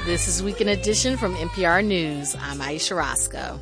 This is Weekend Edition from NPR News. I'm Aisha Roscoe.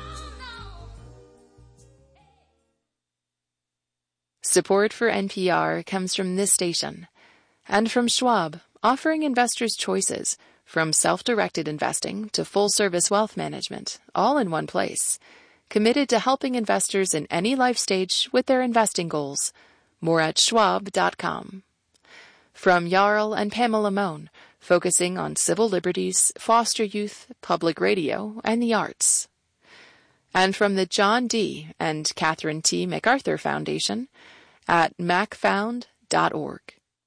Support for NPR comes from this station and from Schwab, offering investors choices from self-directed investing to full-service wealth management, all in one place. Committed to helping investors in any life stage with their investing goals. More at schwab.com. From Jarl and Pamela Mohn, focusing on civil liberties, foster youth, public radio, and the arts. And from the John D. and Catherine T. MacArthur Foundation at macfound.org.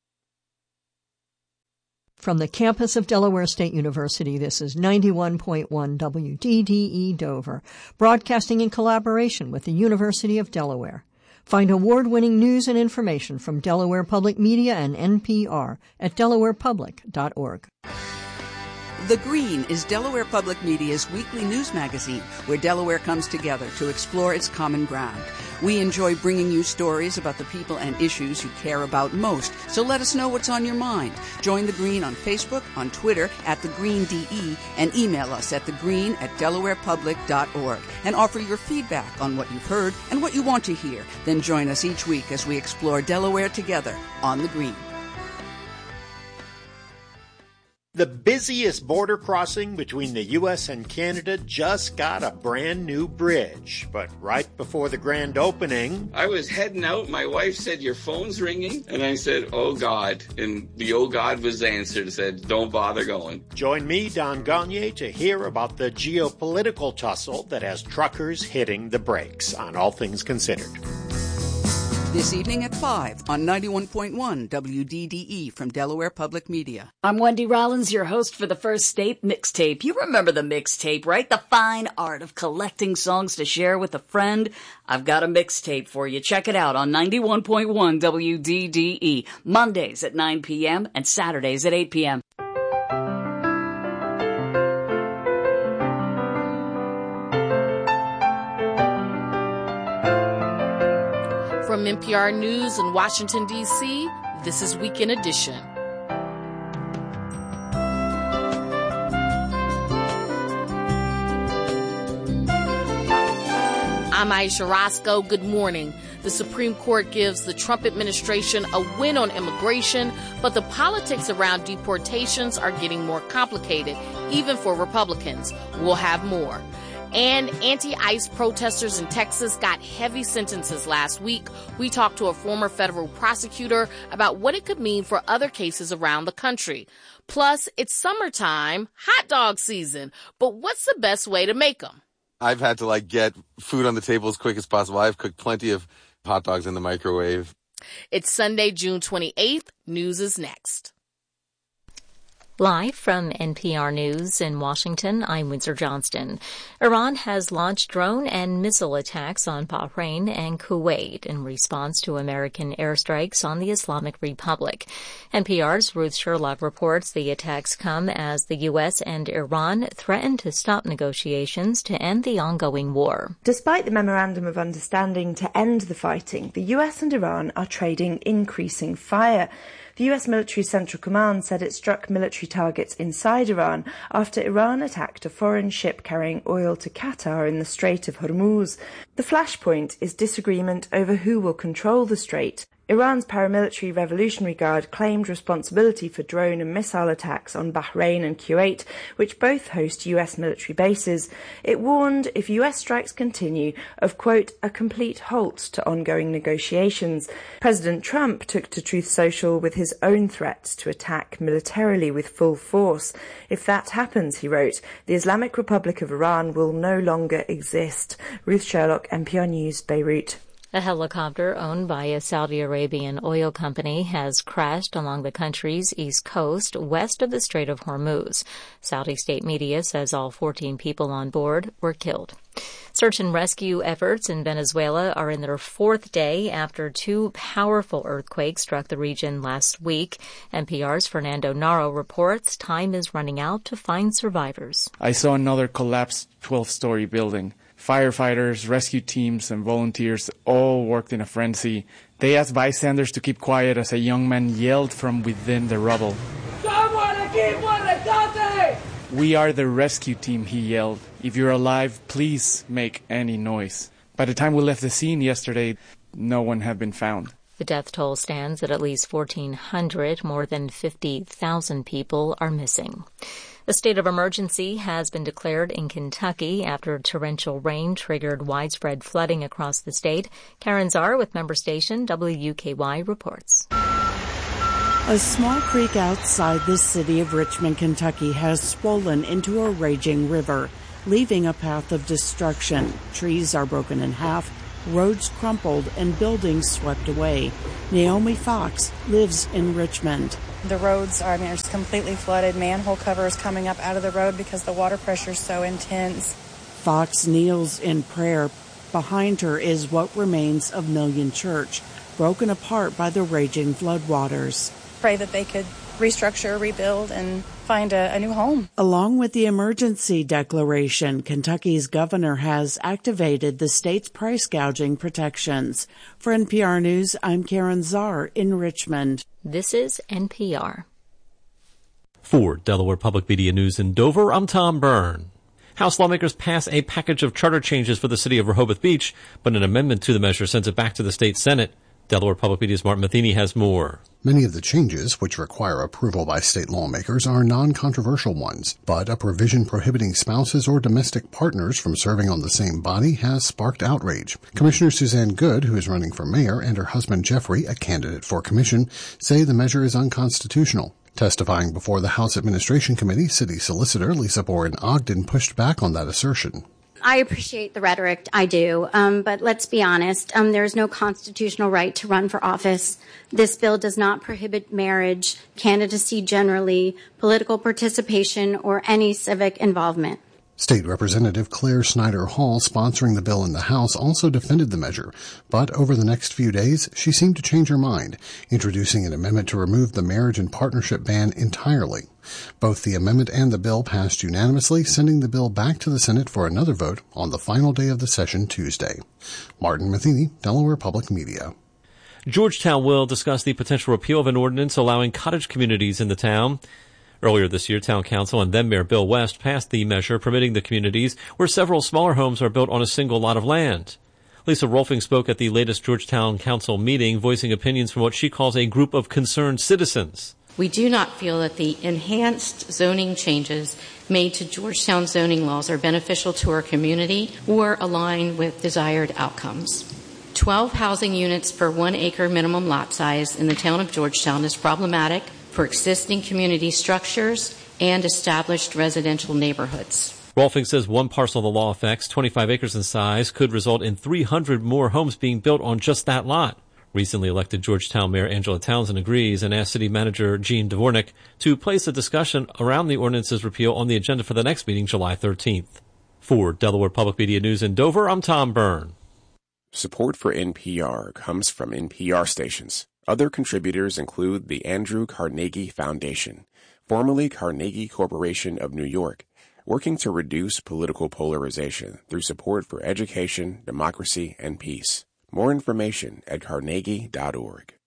From the campus of Delaware State University, this is 91.1 WDDE Dover, broadcasting in collaboration with the University of Delaware. Find award-winning news and information from Delaware Public Media and NPR at delawarepublic.org. The Green is Delaware Public Media's weekly news magazine where Delaware comes together to explore its common ground. We enjoy bringing you stories about the people and issues you care about most, so let us know what's on your mind. Join The Green on Facebook, on Twitter @TheGreenDE, and email us at thegreen@delawarepublic.org and offer your feedback on what you've heard and what you want to hear. Then join us each week as we explore Delaware together on The Green. The busiest border crossing between the U.S. and Canada just got a brand new bridge. But right before the grand opening, I was heading out. My wife said, "Your phone's ringing." And I said, "Oh, God." And the "oh, God" was the answer. It said, "Don't bother going." Join me, Don Gagne, to hear about the geopolitical tussle that has truckers hitting the brakes on All Things Considered. This evening at 5 on 91.1 WDDE from Delaware Public Media. I'm Wendy Rollins, your host for the First State Mixtape. You remember the mixtape, right? The fine art of collecting songs to share with a friend. I've got a mixtape for you. Check it out on 91.1 WDDE, Mondays at 9 p.m. and Saturdays at 8 p.m. From NPR News in Washington, D.C., this is Weekend Edition. I'm Aisha Roscoe. Good morning. The Supreme Court gives the Trump administration a win on immigration, but the politics around deportations are getting more complicated, even for Republicans. We'll have more. And anti-ICE protesters in Texas got heavy sentences last week. We talked to a former federal prosecutor about what it could mean for other cases around the country. Plus, it's summertime, hot dog season. But what's the best way to make them? I've had to get food on the table as quick as possible. I've cooked plenty of hot dogs in the microwave. It's Sunday, June 28th. News is next. Live from NPR News in Washington, I'm Windsor Johnston. Iran has launched drone and missile attacks on Bahrain and Kuwait in response to American airstrikes on the Islamic Republic. NPR's Ruth Sherlock reports the attacks come as the U.S. and Iran threaten to stop negotiations to end the ongoing war. Despite the Memorandum of Understanding to end the fighting, the U.S. and Iran are trading increasing fire. The U.S. Military Central Command said it struck military targets inside Iran after Iran attacked a foreign ship carrying oil to Qatar in the Strait of Hormuz. The flashpoint is disagreement over who will control the strait. Iran's paramilitary Revolutionary Guard claimed responsibility for drone and missile attacks on Bahrain and Kuwait, which both host U.S. military bases. It warned if U.S. strikes continue of, quote, a complete halt to ongoing negotiations. President Trump took to Truth Social with his own threats to attack militarily with full force. If that happens, he wrote, the Islamic Republic of Iran will no longer exist. Ruth Sherlock, NPR News, Beirut. A helicopter owned by a Saudi Arabian oil company has crashed along the country's east coast, west of the Strait of Hormuz. Saudi state media says all 14 people on board were killed. Search and rescue efforts in Venezuela are in their fourth day after two powerful earthquakes struck the region last week. NPR's Fernando Naro reports time is running out to find survivors. I saw another collapsed 12-story building. Firefighters, rescue teams, and volunteers all worked in a frenzy. They asked bystanders to keep quiet as a young man yelled from within the rubble. "We are the rescue team," he yelled. "If you're alive, please make any noise." By the time we left the scene yesterday, no one had been found. The death toll stands at least 1,400. More than 50,000 people are missing. A state of emergency has been declared in Kentucky after torrential rain triggered widespread flooding across the state. Karen Czar with member station WUKY reports. A small creek outside the city of Richmond, Kentucky has swollen into a raging river, leaving a path of destruction. Trees are broken in half, roads crumpled, and buildings swept away. Naomi Fox lives in Richmond. The roads are just completely flooded. Manhole covers coming up out of the road because the water pressure is so intense. Fox kneels in prayer. Behind her is what remains of Million Church, broken apart by the raging floodwaters. Pray that they could restructure, rebuild, and find a new home. Along with the emergency declaration, Kentucky's governor has activated the state's price gouging protections. For NPR News, I'm Karen Czar in Richmond. This is NPR. For Delaware Public Media News in Dover, I'm Tom Byrne. House lawmakers pass a package of charter changes for the city of Rehoboth Beach, but an amendment to the measure sends it back to the state Senate. Delaware Public Media's Martin Matheny has more. Many of the changes, which require approval by state lawmakers, are non-controversial ones, but a provision prohibiting spouses or domestic partners from serving on the same body has sparked outrage. Commissioner Suzanne Good, who is running for mayor, and her husband Jeffrey, a candidate for commission, say the measure is unconstitutional. Testifying before the House Administration Committee, City Solicitor Lisa Boren-Ogden pushed back on that assertion. I appreciate the rhetoric, I do, but let's be honest, there is no constitutional right to run for office. This bill does not prohibit marriage, candidacy generally, political participation, or any civic involvement. State Representative Claire Snyder Hall, sponsoring the bill in the House, also defended the measure, but over the next few days, she seemed to change her mind, introducing an amendment to remove the marriage and partnership ban entirely. Both the amendment and the bill passed unanimously, sending the bill back to the Senate for another vote on the final day of the session Tuesday. Martin Matheny, Delaware Public Media. Georgetown will discuss the potential repeal of an ordinance allowing cottage communities in the town. Earlier this year, Town Council and then Mayor Bill West passed the measure permitting the communities where several smaller homes are built on a single lot of land. Lisa Rolfing spoke at the latest Georgetown Council meeting, voicing opinions from what she calls a group of concerned citizens. We do not feel that the enhanced zoning changes made to Georgetown zoning laws are beneficial to our community or align with desired outcomes. 12 housing units per 1 acre minimum lot size in the town of Georgetown is problematic for existing community structures and established residential neighborhoods. Rolfing says one parcel the law affects, 25 acres in size, could result in 300 more homes being built on just that lot. Recently elected Georgetown Mayor Angela Townsend agrees and asked City Manager Gene Dvornik to place a discussion around the ordinance's repeal on the agenda for the next meeting, July 13th. For Delaware Public Media News in Dover, I'm Tom Byrne. Support for NPR comes from NPR stations. Other contributors include the Andrew Carnegie Foundation, formerly Carnegie Corporation of New York, working to reduce political polarization through support for education, democracy, and peace. More information at carnegie.org.